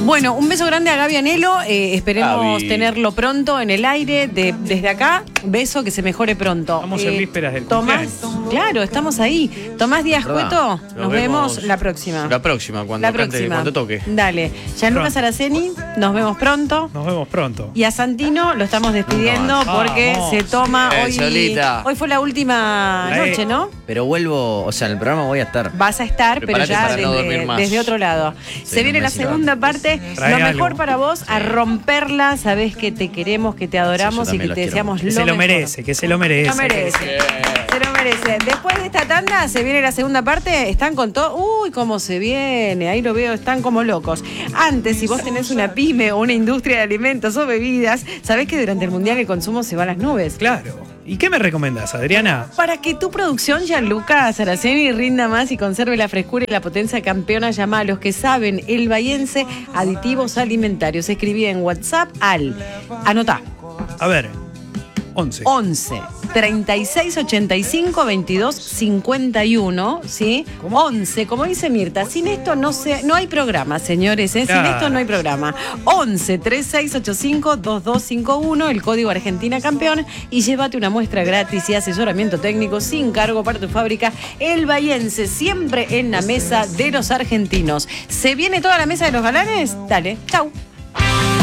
Bueno, un beso grande a Gaby Anelo. Esperemos Gaby. tenerlo pronto en el aire. Desde acá, beso, que se mejore pronto. Estamos en vísperas del Tomás, claro, estamos ahí. Tomás Díaz ¿Verdad? Cueto, nos Nos vemos vemos la próxima. La próxima, cuando toque. Dale. Gianluca Saraceni, nos vemos pronto. Nos vemos pronto. Y a Santino lo estamos despidiendo porque Vamos. se toma hoy. Solita. Hoy fue la última noche, ¿no? Pero vuelvo, o sea, en el programa voy a estar. Vas a estar, pero Prepárate ya para no dormir más. desde otro lado. Se viene no me la sirva. segunda parte. Trae Lo algo. mejor para vos, a romperla. Sabés que te queremos, que te adoramos Sí, yo y que también los te quiero deseamos Que se lo mejor. merece, que se lo merece. Lo merece. Se lo merece. Después de esta tanda se viene la segunda parte. Están con todo. Uy, cómo se viene. Ahí lo veo, están como locos. Antes, si vos tenés una pyme o una industria de alimentos o bebidas, sabés que durante el Mundial el consumo se va a las nubes. Claro. ¿Y qué me recomendás, Adriana? Para que tu producción, Gianluca Saraceni, rinda más y conserve la frescura y la potencia campeona, llama a los que saben el bahiense aditivos alimentarios. Escribí en WhatsApp anotá, A ver, 11. 11 36 85 22 51, ¿sí? 11, como dice Mirta, sin esto no hay programa, señores, ¿eh? Claro. Sin esto no hay programa. 11 36 85 2251, el código Argentina Campeón, y llévate una muestra gratis y asesoramiento técnico sin cargo para tu fábrica. El bahiense, siempre en la mesa de los argentinos. ¿Se viene toda la mesa de los galanes? Dale, chau.